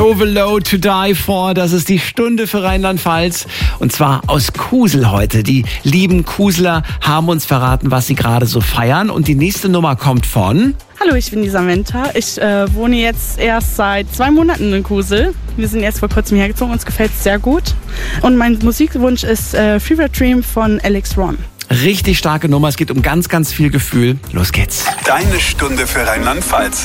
Tove Lo, To Die For, das ist die Stunde für Rheinland-Pfalz. Und zwar aus Kusel heute. Die lieben Kuseler haben uns verraten, was sie gerade so feiern. Und die nächste Nummer kommt von... Hallo, ich bin die Samantha. Ich wohne jetzt erst seit 2 Monaten in Kusel. Wir sind erst vor kurzem hergezogen, uns gefällt es sehr gut. Und mein Musikwunsch ist Fever Dream von Alex Ron. Richtig starke Nummer, es geht um ganz, ganz viel Gefühl. Los geht's. Deine Stunde für Rheinland-Pfalz.